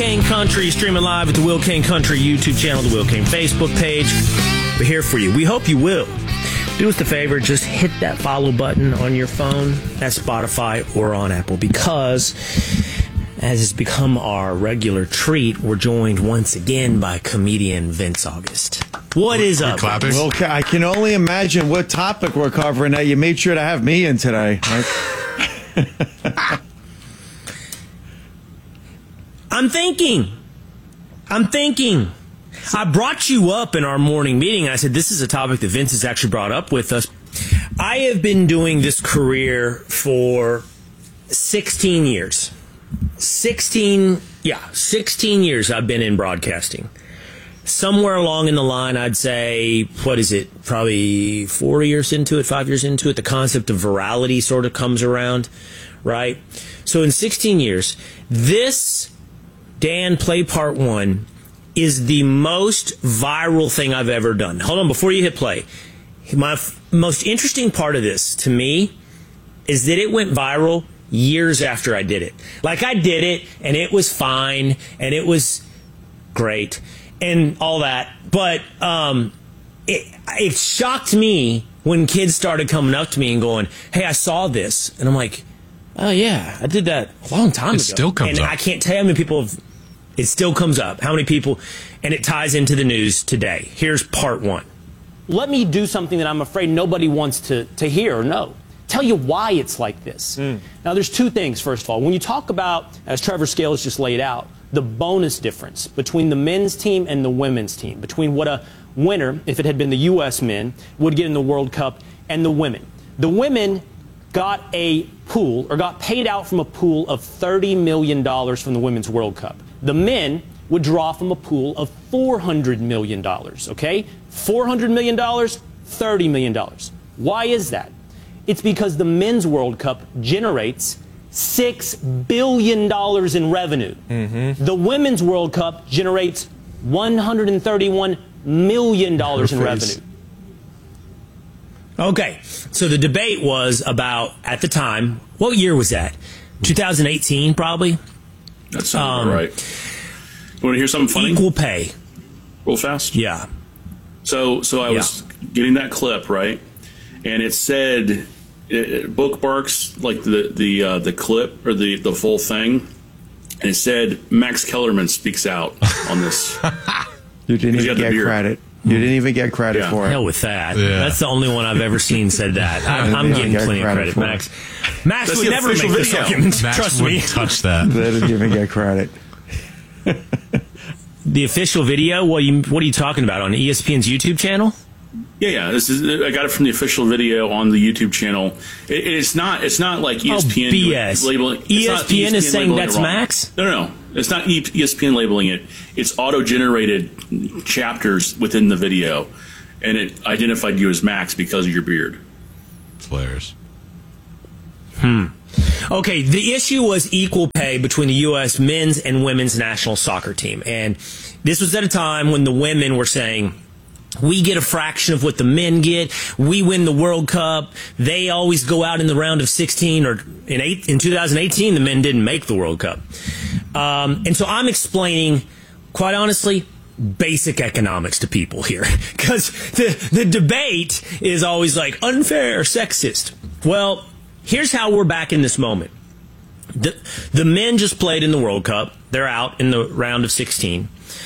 Kane Country, streaming live at the Will Kane Country YouTube channel, the Will Kane Facebook page. We're here for you. We hope you will. Do us a favor, just hit that follow button on your phone at Spotify or on Apple, because as has become our regular treat, we're joined once again by comedian Vince August. What is up? Clapping? Well, I can only imagine what topic we're covering that you made sure to have me in today. Right? I'm thinking. I brought you up in our morning meeting. I said, this is a topic that Vince has actually brought up with us. I have been doing this career for 16 years. 16 years I've been in broadcasting. Somewhere along in the line, I'd say, probably 4 years into it, 5 years into it, the concept of virality sort of comes around, right? So in 16 years, this Dan Play Part 1 is the most viral thing I've ever done. Hold on, before you hit play. My most interesting part of this, to me, is that it went viral years after I did it. Like, I did it, and it was fine, and it was great, and all that. But it shocked me when kids started coming up to me and going, hey, I saw this. And I'm like, oh, yeah, I did that a long time ago. It still comes up. And I can't tell you how many people have... It still comes up. How many people? And it ties into the news today. Here's part 1. Let me do something that I'm afraid nobody wants to hear or know. Tell you why it's like this. Now, there's two things, first of all. When you talk about, as Trevor Scales just laid out, the bonus difference between the men's team and the women's team, between what a winner, if it had been the U.S. men, would get in the World Cup, and the women. The women got a pool, or got paid out from a pool of $30 million from the Women's World Cup. The men would draw from a pool of $400 million, okay? $400 million, $30 million. Why is that? It's because the Men's World Cup generates $6 billion in revenue. The Women's World Cup generates $131 million in revenue. Okay, so the debate was about, at the time, what year was that? 2018, probably? That sounds about right. You want to hear something funny? Equal pay. Real fast? Yeah. So I was getting that clip, right? And it said, it bookmarks like the clip or the full thing. And it said, Max Kellerman speaks out on this. You didn't even get credit. You didn't even get credit for it. Hell with that. Yeah. That's the only one I've ever seen said that. I'm getting plenty of credit, Max. Max would never make this argument. Max Trust me. Touch that. They didn't even get credit. The official video? What are you talking about? On ESPN's YouTube channel? Yeah. I got it from the official video on the YouTube channel. It's not like ESPN BS. labeling. ESPN is saying that's Max? No. It's not ESPN labeling it. It's auto-generated chapters within the video, and it identified you as Max because of your beard. Flares. Okay, the issue was equal pay between the U.S. men's and women's national soccer team. And this was at a time when the women were saying, we get a fraction of what the men get. We win the World Cup. They always go out in the round of 16. Or in 2018, the men didn't make the World Cup. And so I'm explaining, quite honestly, basic economics to people here. Because the debate is always like unfair, sexist. Well, here's how we're back in this moment. The men just played in the World Cup. They're out in the round of 16.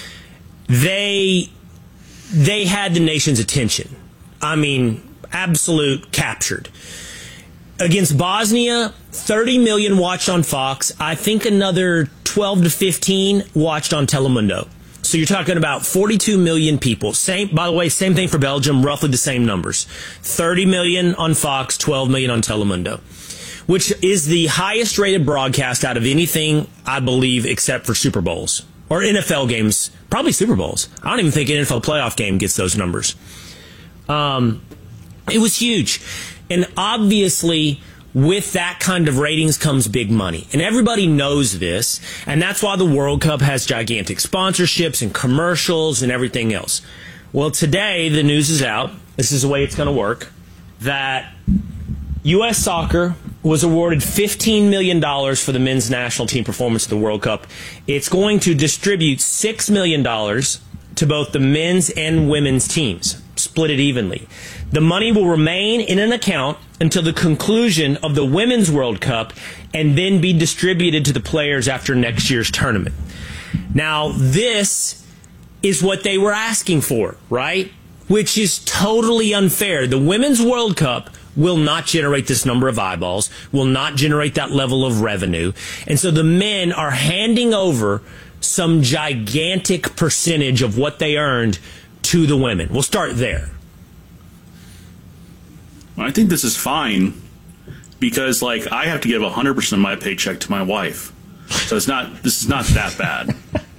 They had the nation's attention. I mean, absolute captured. Against Bosnia, 30 million watched on Fox. I think another 12 to 15 watched on Telemundo. So you're talking about 42 million people. By the way, same thing for Belgium, roughly the same numbers. 30 million on Fox, 12 million on Telemundo, which is the highest rated broadcast out of anything, I believe, except for Super Bowls. Or NFL games, probably Super Bowls. I don't even think an NFL playoff game gets those numbers. It was huge. And obviously, with that kind of ratings comes big money. And everybody knows this. And that's why the World Cup has gigantic sponsorships and commercials and everything else. Well, today, the news is out. This is the way it's going to work. That U.S. Soccer was awarded $15 million for the men's national team performance at the World Cup. It's going to distribute $6 million to both the men's and women's teams, split it evenly. The money will remain in an account until the conclusion of the Women's World Cup and then be distributed to the players after next year's tournament. Now, this is what they were asking for, right? Which is totally unfair. The Women's World Cup will not generate this number of eyeballs, will not generate that level of revenue. And so the men are handing over some gigantic percentage of what they earned to the women. We'll start there. I think this is fine because, like, I have to give 100% of my paycheck to my wife. So this is not that bad.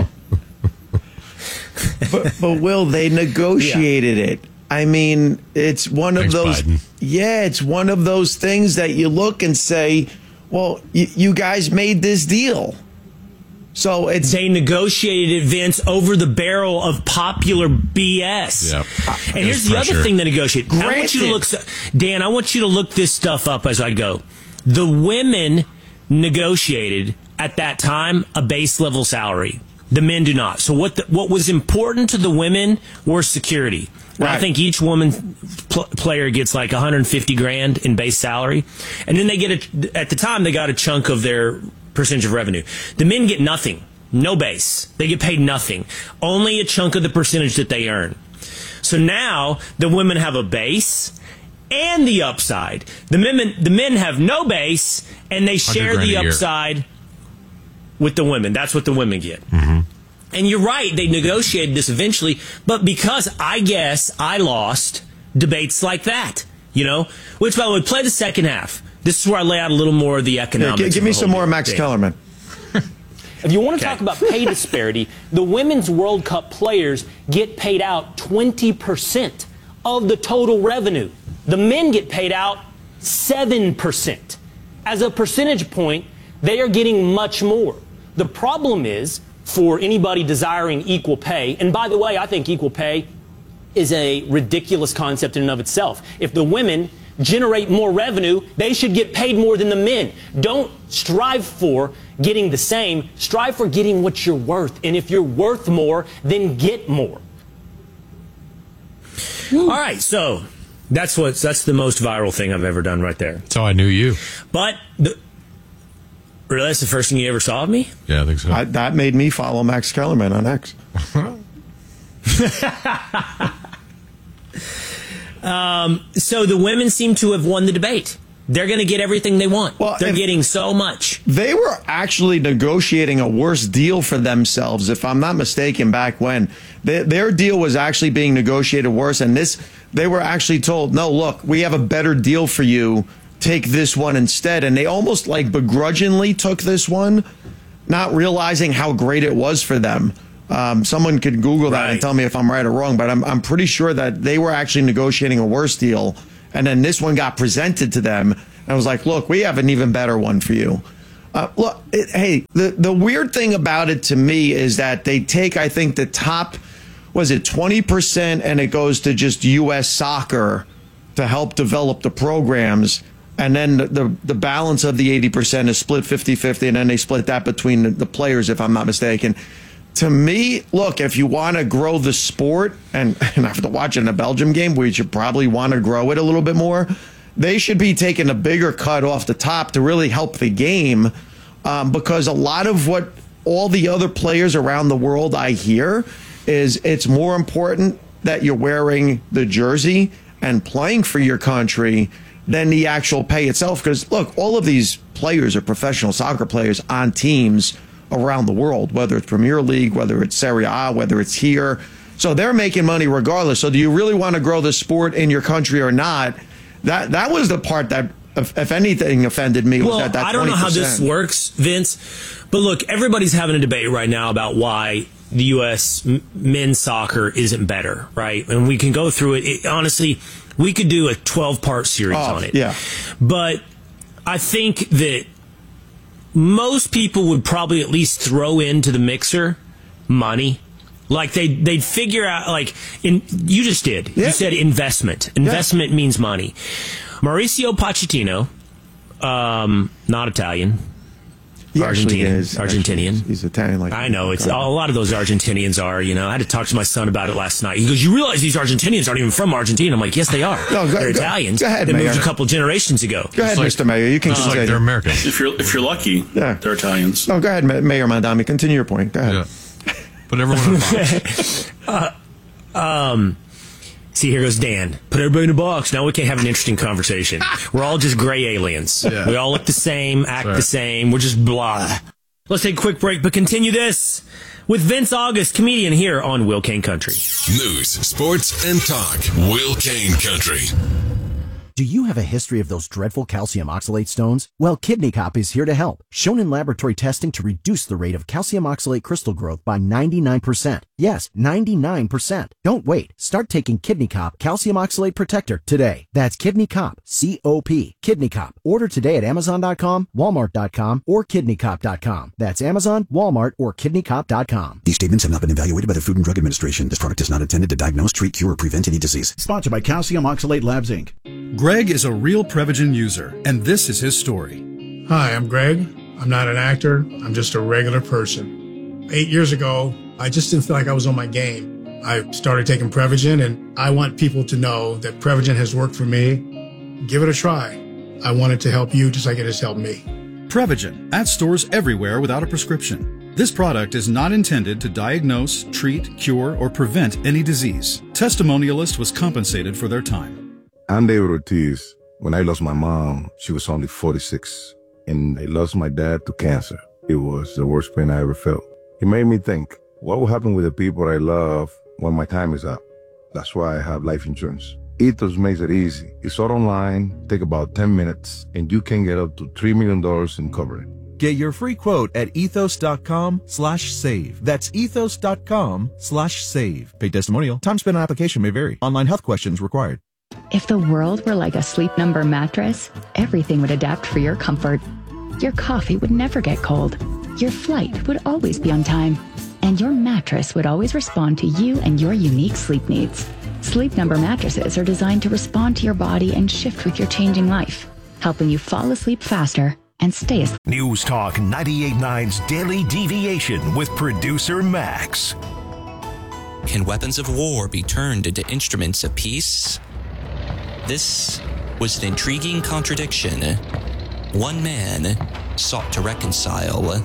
But Will, they negotiated it. I mean, it's one of those. Biden. Yeah, it's one of those things that you look and say, well, you guys made this deal. So they negotiated it, Vince, over the barrel of popular BS. Yep. And here's the other thing they negotiated. Granted. I want you to look, Dan, I want you to look this stuff up as I go. The women negotiated at that time a base level salary. The men do not. So what was important to the women were security. Right. I think each woman player gets like $150,000 in base salary, and then they get at the time they got a chunk of their percentage of revenue. The men get nothing, no base. They get paid nothing, only a chunk of the percentage that they earn. So now the women have a base and the upside. The men have no base and they share the upside with the women. That's what the women get. Mm-hmm. And you're right, they negotiated this eventually, but because I guess I lost debates like that, you know? Which, by the way, play the second half. This is where I lay out a little more of the economics. Yeah, give me some more Max Kellerman. If you want to talk about pay disparity, the Women's World Cup players get paid out 20% of the total revenue. The men get paid out 7%. As a percentage point, they are getting much more. The problem is, for anybody desiring equal pay, and by the way, I think equal pay is a ridiculous concept in and of itself. If the women generate more revenue, they should get paid more than the men. Don't strive for getting the same. Strive for getting what you're worth. And if you're worth more, then get more. All right, so that's the most viral thing I've ever done right there. That's how I knew you. But really, that's the first thing you ever saw of me? Yeah, I think so. That made me follow Max Kellerman on X. So the women seem to have won the debate. They're going to get everything they want. Well, they're getting so much. They were actually negotiating a worse deal for themselves, if I'm not mistaken, back when. Their deal was actually being negotiated worse, and they were actually told, no, look, we have a better deal for you. Take this one instead. And they almost like begrudgingly took this one, not realizing how great it was for them. Someone could Google that and tell me if I'm right or wrong, but I'm pretty sure that they were actually negotiating a worse deal. And then this one got presented to them. And I was like, look, we have an even better one for you. Look, the weird thing about it to me is that they take, I think, the top, was it 20%, and it goes to just U.S. soccer to help develop the programs. And then the balance of the 80% is split 50-50, and then they split that between the players, if I'm not mistaken. To me, look, if you want to grow the sport, and after watching a Belgium game, we should probably want to grow it a little bit more, they should be taking a bigger cut off the top to really help the game, because a lot of what all the other players around the world I hear is it's more important that you're wearing the jersey and playing for your country than the actual pay itself. Because, look, all of these players are professional soccer players on teams around the world, whether it's Premier League, whether it's Serie A, whether it's here. So they're making money regardless. So do you really want to grow the sport in your country or not? That was the part that, if anything, offended me. Well, was that 20%. I don't know how this works, Vince, but look, everybody's having a debate right now about why the U.S. men's soccer isn't better, right? And we can go through it. Honestly, we could do a 12-part series on it. Yeah. But I think that most people would probably at least throw into the mixer money. Like they'd figure out, like, you just did. Yeah. You said investment. Investment means money. Mauricio Pochettino Not Italian. He actually is. Argentinian. He's Italian. Like I know. It's a lot of those Argentinians are. I had to talk to my son about it last night. He goes, "You realize these Argentinians aren't even from Argentina?" I'm like, "Yes, they are. They're Italians. Go ahead, they Mayor. moved a couple generations ago." Go ahead, Mr. Mayor. You can continue. Like they're American. If you're lucky, they're Italians. No, go ahead, Mayor Mandami. Continue your point. Go ahead. Yeah. Put everyone in a box. See, here goes Dan. Put everybody in a box. Now we can't have an interesting conversation. We're all just gray aliens. Yeah. We all look the same, act the same. We're just blah. Let's take a quick break, but continue this with Vince August, comedian here on Will Kane Country. News, sports, and talk. Will Kane Country. Do you have a history of those dreadful calcium oxalate stones? Well, Kidney Cop is here to help. Shown in laboratory testing to reduce the rate of calcium oxalate crystal growth by 99%. Yes, 99%. Don't wait. Start taking Kidney Cop Calcium Oxalate Protector today. That's Kidney Cop, C-O-P, Kidney Cop. Order today at Amazon.com, Walmart.com, or KidneyCop.com. That's Amazon, Walmart, or KidneyCop.com. These statements have not been evaluated by the Food and Drug Administration. This product is not intended to diagnose, treat, cure, or prevent any disease. Sponsored by Calcium Oxalate Labs, Inc. Greg is a real Prevagen user, and this is his story. Hi, I'm Greg. I'm not an actor. I'm just a regular person. 8 years ago, I just didn't feel like I was on my game. I started taking Prevagen, and I want people to know that Prevagen has worked for me. Give it a try. I want it to help you just like it has helped me. Prevagen, at stores everywhere without a prescription. This product is not intended to diagnose, treat, cure, or prevent any disease. Testimonialist was compensated for their time. I'm David Ortiz. When I lost my mom, she was only 46, and I lost my dad to cancer. It was the worst pain I ever felt. It made me think, what will happen with the people I love when my time is up? That's why I have life insurance. Ethos makes it easy. It's all online, take about 10 minutes, and you can get up to $3 million in coverage. Get your free quote at ethos.com/save. That's ethos.com/save. Paid testimonial. Time spent on application may vary. Online health questions required. If the world were like a Sleep Number mattress, everything would adapt for your comfort. Your coffee would never get cold. Your flight would always be on time. And your mattress would always respond to you and your unique sleep needs. Sleep Number mattresses are designed to respond to your body and shift with your changing life, helping you fall asleep faster and stay asleep. News Talk 98.9's Daily Deviation with producer Max. Can weapons of war be turned into instruments of peace? This was an intriguing contradiction. One man sought to reconcile.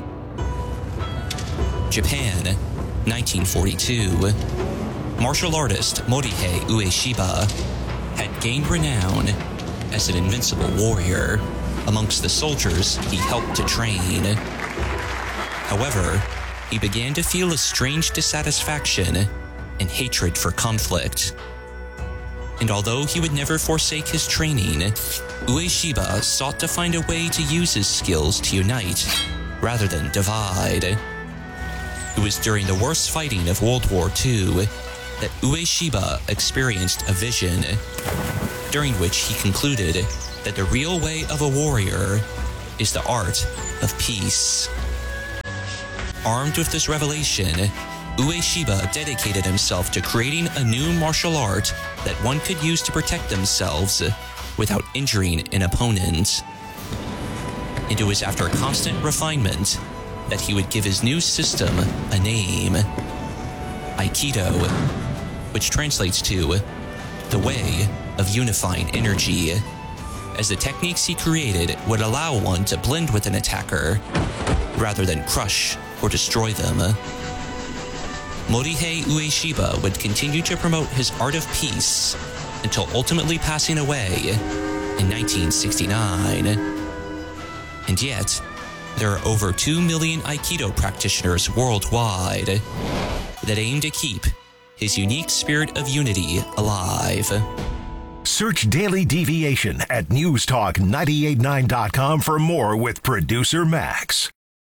Japan, 1942. Martial artist Morihei Ueshiba had gained renown as an invincible warrior amongst the soldiers he helped to train. However, he began to feel a strange dissatisfaction and hatred for conflict. And although he would never forsake his training, Ueshiba sought to find a way to use his skills to unite rather than divide. It was during the worst fighting of World War II that Ueshiba experienced a vision, during which he concluded that the real way of a warrior is the art of peace. Armed with this revelation, Ueshiba dedicated himself to creating a new martial art that one could use to protect themselves without injuring an opponent. And it was after constant refinement that he would give his new system a name, Aikido, which translates to the way of unifying energy, as the techniques he created would allow one to blend with an attacker rather than crush or destroy them. Morihei Ueshiba would continue to promote his art of peace until ultimately passing away in 1969. And yet, there are over 2 million Aikido practitioners worldwide that aim to keep his unique spirit of unity alive. Search Daily Deviation at newstalk989.com for more with producer Max.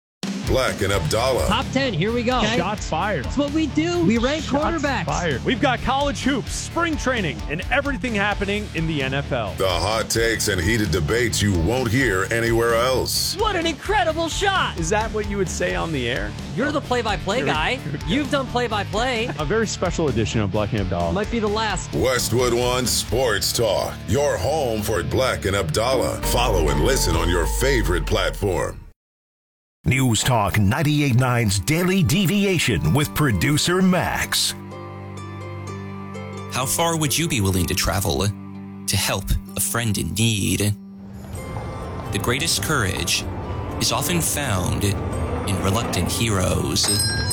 Black and Abdallah. Top 10, here we go. Okay. Shots fired. That's what we do. We rank quarterbacks. Fired. We've got college hoops, spring training, and everything happening in the NFL. The hot takes and heated debates you won't hear anywhere else. What an incredible shot. Is that what you would say on the air? You're the play-by-play guy. You've done play-by-play. A very special edition of Black and Abdallah. Might be the last. Westwood One Sports Talk. Your home for Black and Abdallah. Follow and listen on your favorite platform. News Talk 98.9's Daily Deviation with producer Max. How far would you be willing to travel to help a friend in need? The greatest courage is often found in reluctant heroes.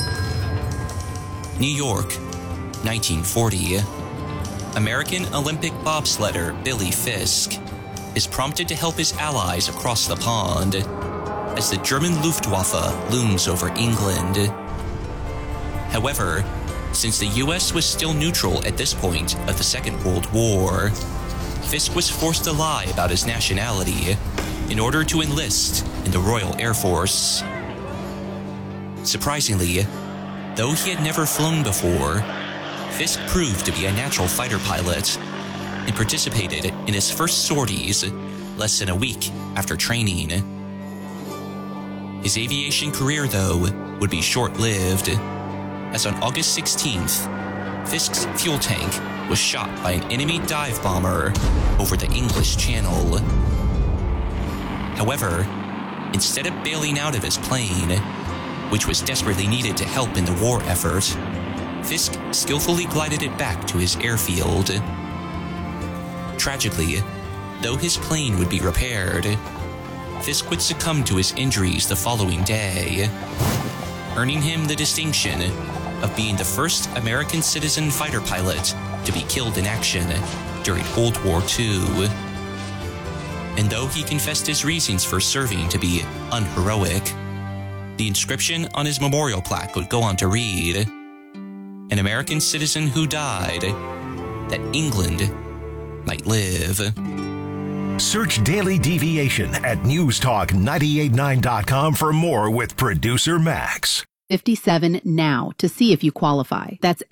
New York, 1940. American Olympic bobsledder Billy Fisk is prompted to help his allies across the pond as the German Luftwaffe looms over England. However, since the U.S. was still neutral at this point of the Second World War, Fisk was forced to lie about his nationality in order to enlist in the Royal Air Force. Surprisingly, though he had never flown before, Fisk proved to be a natural fighter pilot and participated in his first sorties less than a week after training. His aviation career, though, would be short-lived, as on August 16th, Fisk's fuel tank was shot by an enemy dive bomber over the English Channel. However, instead of bailing out of his plane, which was desperately needed to help in the war effort, Fisk skillfully glided it back to his airfield. Tragically, though his plane would be repaired, Fisk would succumb to his injuries the following day, earning him the distinction of being the first American citizen fighter pilot to be killed in action during World War II. And though he confessed his reasons for serving to be unheroic, the inscription on his memorial plaque would go on to read, "An American citizen who died that England might live." Search Daily Deviation at newstalk989.com for more with producer Max. 57 now to see if you qualify. That's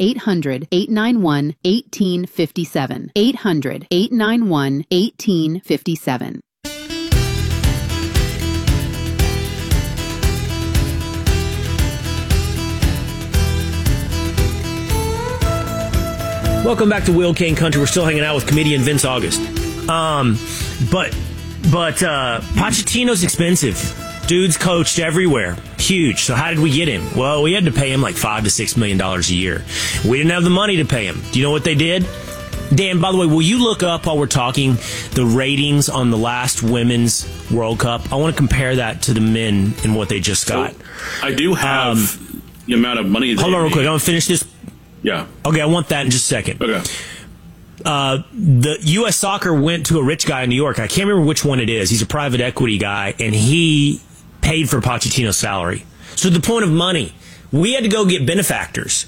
800-891-1857. 800-891-1857. Welcome back to Will Kane Country. We're still hanging out with comedian Vince August. But Pochettino's expensive. Dude's coached everywhere. Huge. So how did we get him? Well, we had to pay him like $5 to $6 million a year. We didn't have the money to pay him. Do you know what they did? Dan, by the way, will you look up while we're talking the ratings on the last Women's World Cup? I want to compare that to the men and what they just got. So, I do have the amount of money. Hold on real quick. I'm going to finish this. Yeah. Okay, I want that in just a second. Okay. The U.S. Soccer went to a rich guy in New York. I can't remember which one it is. He's a private equity guy, and he paid for Pochettino's salary. So the point of money, we had to go get benefactors.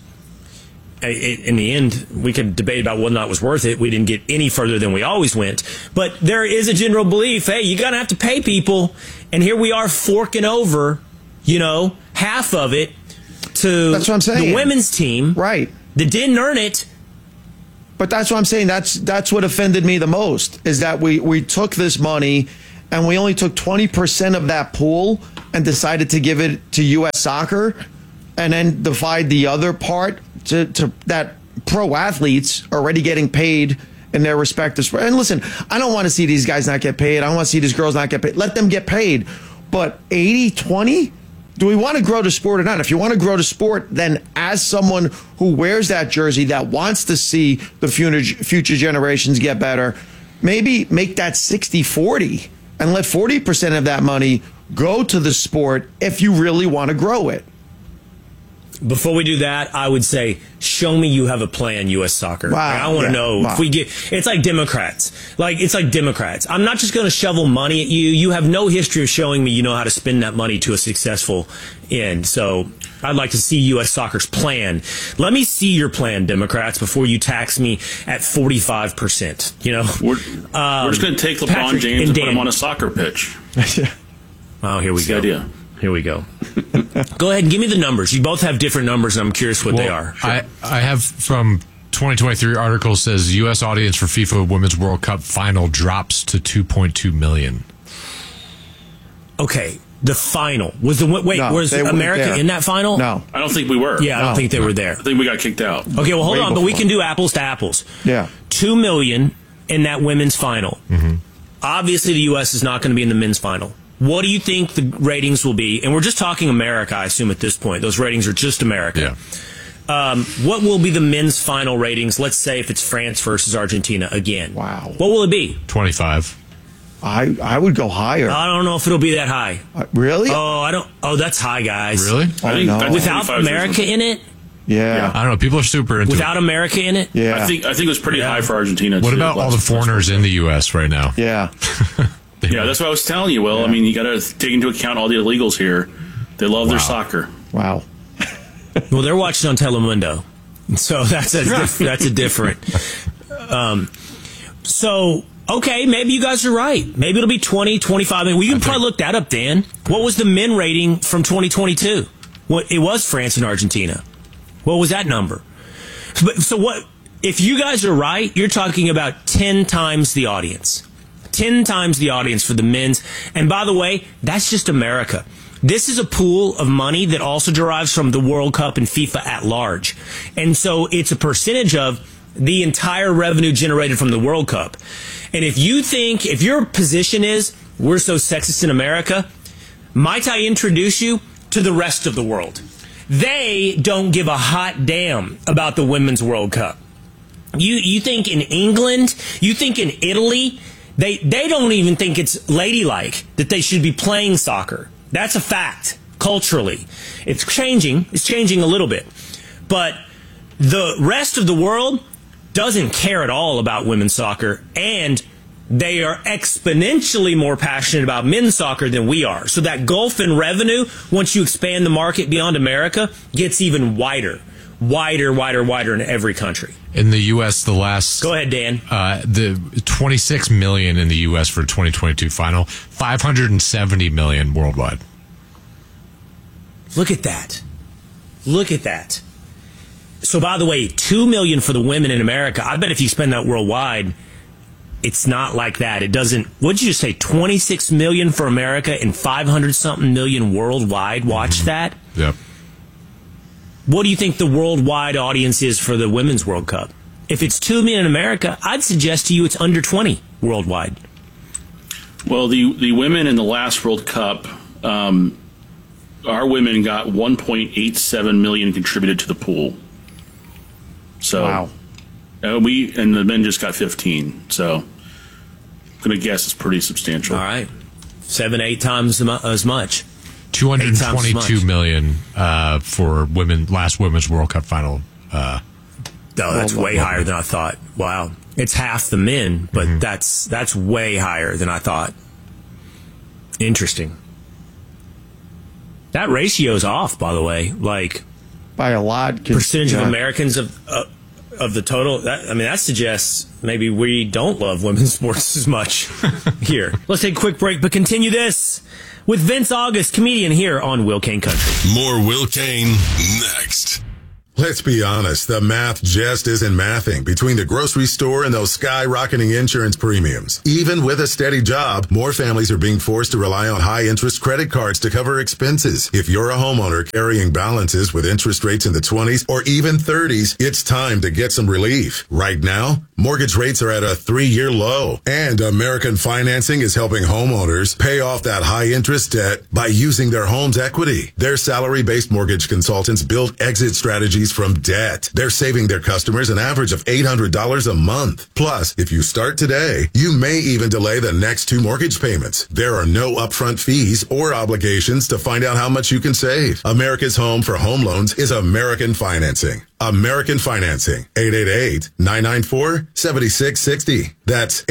In the end, we could debate about whether or not it was worth it. We didn't get any further than we always went. But there is a general belief, hey, you're going to have to pay people. And here we are forking over, half of it to That's what I'm saying. The women's team. Right. That didn't earn it. But that's what I'm saying. That's what offended me the most, is that we took this money and we only took 20% of that pool and decided to give it to U.S. Soccer and then divide the other part to that pro athletes are already getting paid in their respective sport. And listen, I don't want to see these guys not get paid. I don't want to see these girls not get paid. Let them get paid. But 80-20? Do we want to grow the sport or not? If you want to grow the sport, then as someone who wears that jersey that wants to see the future generations get better, maybe make that 60-40 and let 40% of that money go to the sport if you really want to grow it. Before we do that, I would say, show me you have a plan, U.S. Soccer. Wow, I want to know if we get. It's like Democrats. I'm not just going to shovel money at you. You have no history of showing me you know how to spend that money to a successful end. So I'd like to see U.S. Soccer's plan. Let me see your plan, Democrats, before you tax me at 45%. We're just going to take LeBron James and put him on a soccer pitch. Oh, here we go. Idea. Here we go. Go ahead and give me the numbers. You both have different numbers, and I'm curious what they are. I have from 2023 article says U.S. audience for FIFA Women's World Cup final drops to 2.2 million. Okay, the final was was America in that final? No, I don't think we were. Yeah, I don't think they were there. I think we got kicked out. Okay, well, hold on, but we can do apples to apples. Yeah, 2 million in that women's final. Mm-hmm. Obviously, the U.S. is not going to be in the men's final. What do you think the ratings will be? And we're just talking America, I assume, at this point. Those ratings are just America. Yeah. What will be the men's final ratings? Let's say if it's France versus Argentina again. Wow. What will it be? 25. I would go higher. I don't know if it'll be that high. Really? Oh, that's high, guys. Really? I think without America in it? Yeah. I don't know. People are super into without America in it? Yeah. I think it was pretty high for Argentina. What too, about all the foreigners in the U.S. right now? Yeah. Yeah, that's what I was telling you, Will. Yeah. I mean, you got to take into account all the illegals here. They love their soccer. Wow. Well, they're watching on Telemundo. So that's a different. So, okay, maybe you guys are right. Maybe it'll be 20, 25. We can probably look that up, Dan. What was the men rating from 2022? It was France and Argentina. What was that number? So what? If you guys are right, you're talking about 10 times the audience. 10 times the audience for the men's. And by the way, that's just America. This is a pool of money that also derives from the World Cup and FIFA at large. And so it's a percentage of the entire revenue generated from the World Cup. And if your position is, we're so sexist in America, might I introduce you to the rest of the world? They don't give a hot damn about the Women's World Cup. You think in England, you think in Italy, they don't even think it's ladylike that they should be playing soccer. That's a fact, culturally. It's changing a little bit. But the rest of the world doesn't care at all about women's soccer, and they are exponentially more passionate about men's soccer than we are. So that gulf in revenue, once you expand the market beyond America, gets even wider in every country. In the U.S., the last... Go ahead, Dan. The 26 million in the U.S. for 2022 final, 570 million worldwide. Look at that. So, by the way, 2 million for the women in America. I bet if you spend that worldwide, it's not like that. It doesn't... What did you just say? 26 million for America and 500-something million worldwide? Watch that? Yep. What do you think the worldwide audience is for the Women's World Cup? If it's 2 million in America, I'd suggest to you it's under 20 worldwide. Well, the women in the last World Cup, our women got 1.87 million contributed to the pool. So, wow. And the men just got 15. So, I'm going to guess it's pretty substantial. All right. 7-8 times as much. 222 million for last Women's World Cup final. No, that's way higher than I thought. Wow. It's half the men, but that's way higher than I thought. Interesting. That ratio's off, by the way. Like, by a lot. Percentage of Americans of the total. That suggests maybe we don't love women's sports as much here. Let's take a quick break, but continue this with Vince August, comedian, here on Will Kane Country. More Will Kane next. Let's be honest, the math just isn't mathing between the grocery store and those skyrocketing insurance premiums. Even with a steady job, more families are being forced to rely on high-interest credit cards to cover expenses. If you're a homeowner carrying balances with interest rates in the 20s or even 30s, it's time to get some relief. Right now, mortgage rates are at a 3-year low, and American Financing is helping homeowners pay off that high-interest debt by using their home's equity. Their salary-based mortgage consultants build exit strategies from debt. They're saving their customers an average of $800 a month. Plus, if you start today, you may even delay the next 2 mortgage payments. There are no upfront fees or obligations to find out how much you can save. America's home for home loans is American Financing. American Financing, 888-994-7660. That's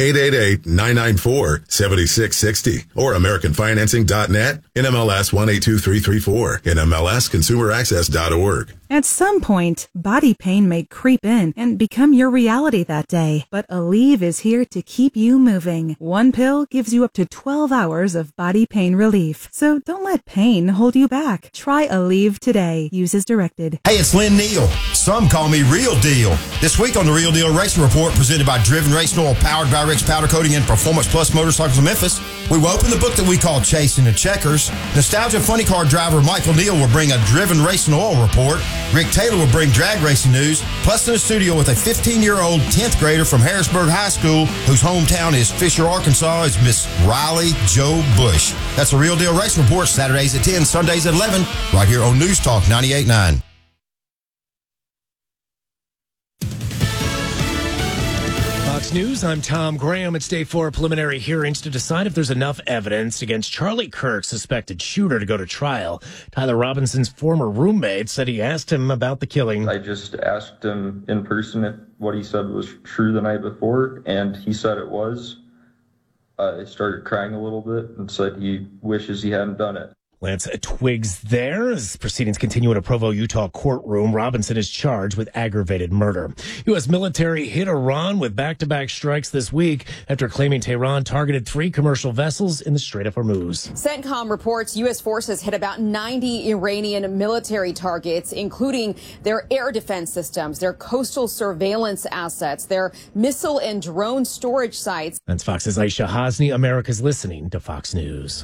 888-994-7660. Or AmericanFinancing.net, NMLS 182334, NMLSConsumerAccess.org. At some point, body pain may creep in and become your reality that day. But Aleve is here to keep you moving. One pill gives you up to 12 hours of body pain relief. So don't let pain hold you back. Try Aleve today. Use as directed. Hey, it's Lynn Neal. Some call me Real Deal. This week on the Real Deal Racing Report, presented by Driven Racing Oil, powered by Rick's Powder Coating and Performance Plus Motorcycles of Memphis, we will open the book that we call Chasing the Checkers. Nostalgia Funny Car driver Michael Neal will bring a Driven Racing Oil report. Rick Taylor will bring drag racing news, plus in the studio with a 15-year-old 10th grader from Harrisburg High School, whose hometown is Fisher, Arkansas, is Miss Riley Joe Bush. That's the Real Deal Racing Report, Saturdays at 10, Sundays at 11, right here on News Talk 98.9. Fox News, I'm Tom Graham. It's day 4 of preliminary hearings to decide if there's enough evidence against Charlie Kirk, suspected shooter, to go to trial. Tyler Robinson's former roommate said he asked him about the killing. I just asked him in person if what he said was true the night before, and he said it was. I started crying a little bit and said he wishes he hadn't done it. Lance Twiggs there. As proceedings continue in a Provo, Utah courtroom, Robinson is charged with aggravated murder. U.S. military hit Iran with back-to-back strikes this week after claiming Tehran targeted 3 commercial vessels in the Strait of Hormuz. CENTCOM reports U.S. forces hit about 90 Iranian military targets, including their air defense systems, their coastal surveillance assets, their missile and drone storage sites. That's Fox's Aisha Hasni. America's listening to Fox News.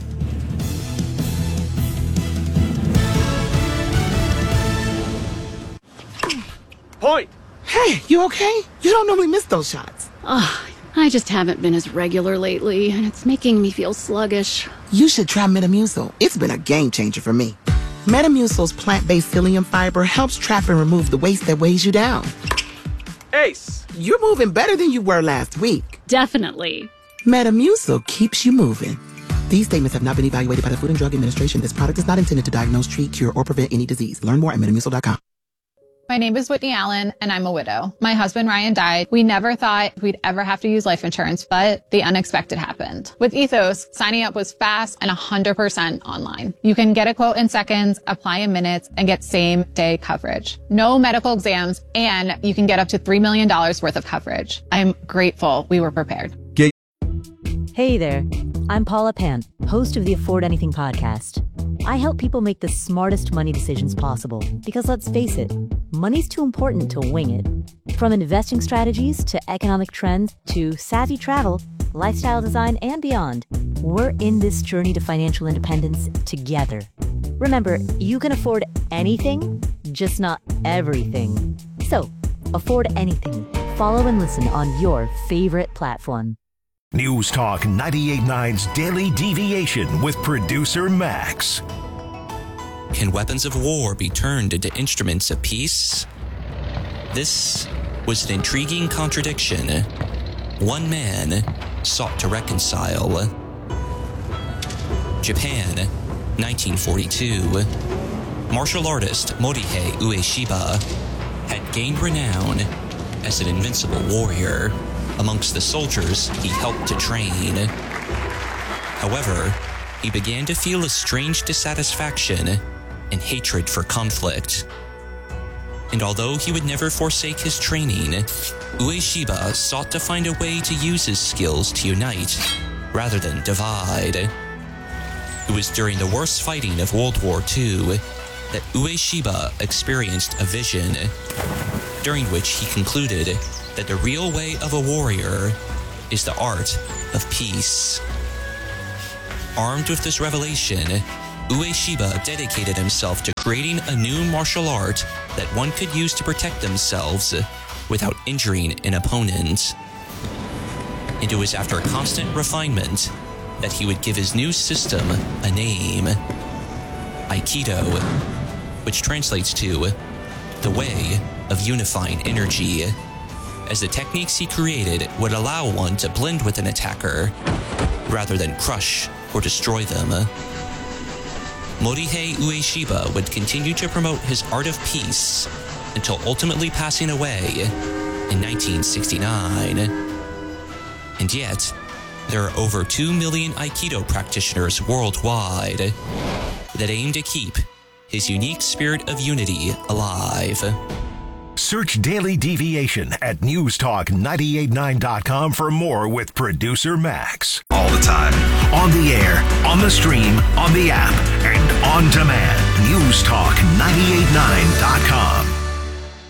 Point. Hey, you okay? You don't normally miss those shots. Oh, I just haven't been as regular lately, and it's making me feel sluggish. You should try Metamucil. It's been a game changer for me. Metamucil's plant-based psyllium fiber helps trap and remove the waste that weighs you down. Ace, you're moving better than you were last week. Definitely. Metamucil keeps you moving. These statements have not been evaluated by the Food and Drug Administration. This product is not intended to diagnose, treat, cure, or prevent any disease. Learn more at Metamucil.com. My name is Whitney Allen, and I'm a widow. My husband, Ryan, died. We never thought we'd ever have to use life insurance, but the unexpected happened. With Ethos, signing up was fast and 100% online. You can get a quote in seconds, apply in minutes, and get same-day coverage. No medical exams, and you can get up to $3 million worth of coverage. I'm grateful we were prepared. Hey there, I'm Paula Pant, host of the Afford Anything podcast. I help people make the smartest money decisions possible because, let's face it, money's too important to wing it. From investing strategies to economic trends to savvy travel, lifestyle design, and beyond, we're in this journey to financial independence together. Remember, you can afford anything, just not everything. So, afford anything. Follow and listen on your favorite platform. News Talk 98.9's Daily Deviation with producer Max. Can weapons of war be turned into instruments of peace? This was an intriguing contradiction. One man sought to reconcile. Japan, 1942. Martial artist Morihei Ueshiba had gained renown as an invincible warrior amongst the soldiers he helped to train. However, he began to feel a strange dissatisfaction and hatred for conflict. And although he would never forsake his training, Ueshiba sought to find a way to use his skills to unite rather than divide. It was during the worst fighting of World War II that Ueshiba experienced a vision, during which he concluded that the real way of a warrior is the art of peace. Armed with this revelation, Ueshiba dedicated himself to creating a new martial art that one could use to protect themselves without injuring an opponent. And it was after constant refinement that he would give his new system a name: Aikido, which translates to the way of unifying energy, as the techniques he created would allow one to blend with an attacker rather than crush or destroy them. Morihei Ueshiba would continue to promote his art of peace until ultimately passing away in 1969. And yet, there are over 2 million Aikido practitioners worldwide that aim to keep his unique spirit of unity alive. Search Daily Deviation at newstalk989.com for more with producer Max. All the time. On the air, on the stream, on the app, and on demand. Newstalk989.com.